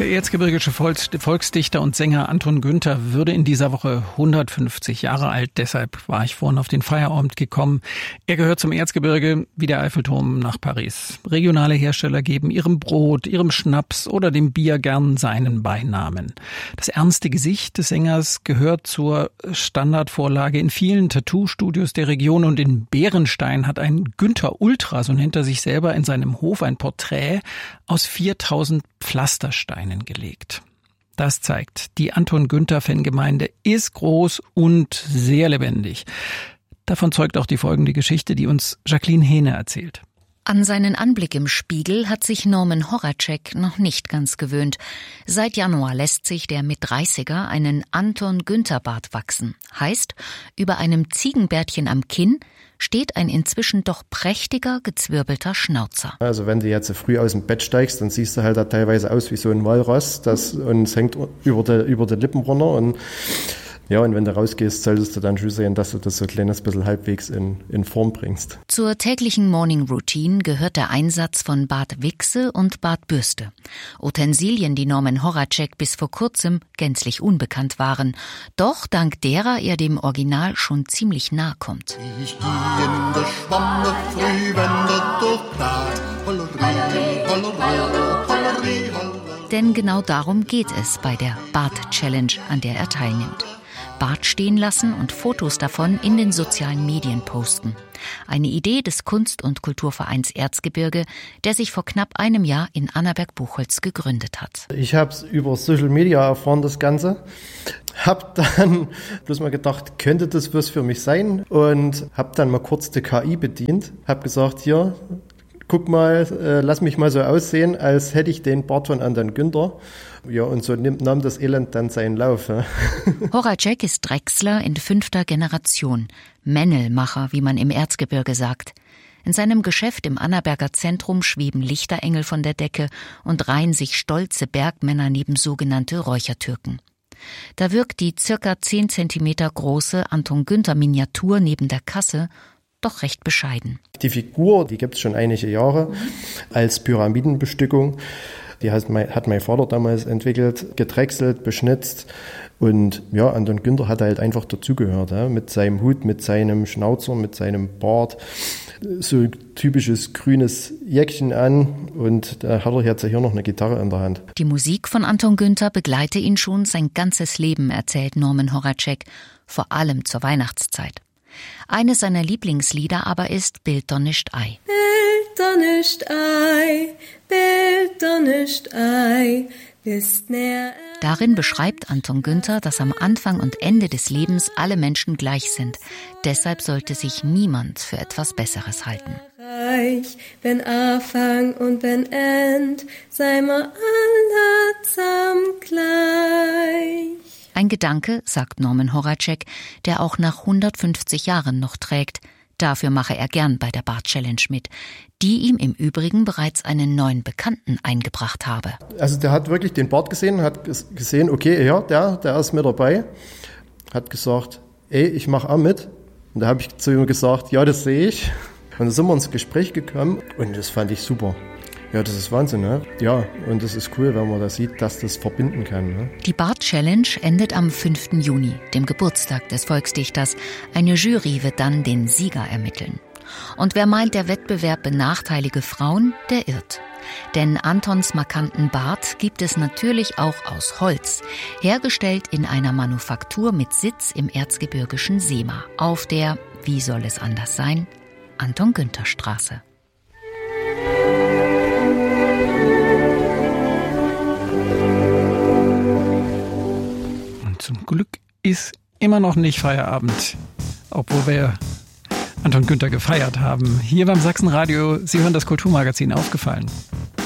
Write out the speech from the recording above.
Der erzgebirgische Volksdichter und Sänger Anton Günther würde in dieser Woche 150 Jahre alt. Deshalb war ich vorhin auf den Feierabend gekommen. Er gehört zum Erzgebirge wie der Eiffelturm nach Paris. Regionale Hersteller geben ihrem Brot, ihrem Schnaps oder dem Bier gern seinen Beinamen. Das ernste Gesicht des Sängers gehört zur Standardvorlage in vielen Tattoo-Studios der Region, und in Bärenstein hat ein Günther Ultra, so nennt er sich selber, in seinem Hof ein Porträt aus 4000 Pflastersteinen gelegt. Das zeigt, die Anton-Günther-Fangemeinde ist groß und sehr lebendig. Davon zeugt auch die folgende Geschichte, die uns Jacqueline Hehne erzählt. An seinen Anblick im Spiegel hat sich Norman Horacek noch nicht ganz gewöhnt. Seit Januar lässt sich der Mit-30er einen Anton-Günther-Bart wachsen. Heißt, über einem Ziegenbärtchen am Kinn steht ein inzwischen doch prächtiger, gezwirbelter Schnauzer. Also wenn du jetzt so früh aus dem Bett steigst, dann siehst du halt da teilweise aus wie so ein Walross, und es hängt über die Lippen runter. Und wenn du rausgehst, solltest du dann schon sehen, dass du das so ein kleines bisschen halbwegs in Form bringst. Zur täglichen Morning Routine gehört der Einsatz von Bartwichse und Bartbürste. Utensilien, die Norman Horacek bis vor kurzem gänzlich unbekannt waren. Doch dank derer er dem Original schon ziemlich nahe kommt. Ich geh in der Schwamme früh, wenn der Tag Hollerie, Hollerie, Hollerie, Hollerie. Denn genau darum geht es bei der Bart-Challenge, an der er teilnimmt. Bart stehen lassen und Fotos davon in den sozialen Medien posten. Eine Idee des Kunst- und Kulturvereins Erzgebirge, der sich vor knapp einem Jahr in Annaberg-Buchholz gegründet hat. Ich habe es über Social Media erfahren, das Ganze. Hab dann bloß mal gedacht, könnte das was für mich sein? Und habe dann mal kurz die KI bedient. Hab gesagt, hier, guck mal, lass mich mal so aussehen, als hätte ich den Bart von Anton Günther. Ja, und so nahm das Elend dann seinen Lauf. Ja. Horacek ist Drechsler in 5. Generation, Männelmacher, wie man im Erzgebirge sagt. In seinem Geschäft im Annaberger Zentrum schweben Lichterengel von der Decke und reihen sich stolze Bergmänner neben sogenannte Räuchertürken. Da wirkt die circa 10 Zentimeter große Anton-Günther-Miniatur neben der Kasse doch recht bescheiden. Die Figur, die gibt es schon einige Jahre als Pyramidenbestückung. Die hat mein Vater damals entwickelt, gedrechselt, beschnitzt. Und ja, Anton Günther hat halt einfach dazugehört, ja, mit seinem Hut, mit seinem Schnauzer, mit seinem Bart. So typisches grünes Jäckchen an, und da hat er jetzt hier noch eine Gitarre in der Hand. Die Musik von Anton Günther begleite ihn schon sein ganzes Leben, erzählt Norman Horacek, vor allem zur Weihnachtszeit. Eines seiner Lieblingslieder aber ist Bild doch nicht ei. Bild doch nicht ei, Bild doch nicht ei, bist näher. Darin beschreibt Anton Günther, dass am Anfang und Ende des Lebens alle Menschen gleich sind. Deshalb sollte sich niemand für etwas Besseres halten. Wenn Anfang und wenn End, sei mal alle zusammen gleich. Ein Gedanke, sagt Norman Horacek, der auch nach 150 Jahren noch trägt. Dafür mache er gern bei der Bart-Challenge mit, die ihm im Übrigen bereits einen neuen Bekannten eingebracht habe. Also der hat wirklich den Bart gesehen, hat gesehen, okay, ja, der ist mit dabei. Hat gesagt, ich mache auch mit. Und da habe ich zu ihm gesagt, ja, das sehe ich. Und da sind wir ins Gespräch gekommen, und das fand ich super. Ja, das ist Wahnsinn, ne? Ja, und das ist cool, wenn man da sieht, dass das verbinden kann. Ne? Die Bart-Challenge endet am 5. Juni, dem Geburtstag des Volksdichters. Eine Jury wird dann den Sieger ermitteln. Und wer meint, der Wettbewerb benachteilige Frauen, der irrt. Denn Antons markanten Bart gibt es natürlich auch aus Holz, hergestellt in einer Manufaktur mit Sitz im erzgebirgischen Sehma, auf der, wie soll es anders sein, Anton-Günther-Straße. Zum Glück ist immer noch nicht Feierabend, obwohl wir Anton Günther gefeiert haben. Hier beim Sachsenradio, Sie hören das Kulturmagazin Aufgefallen.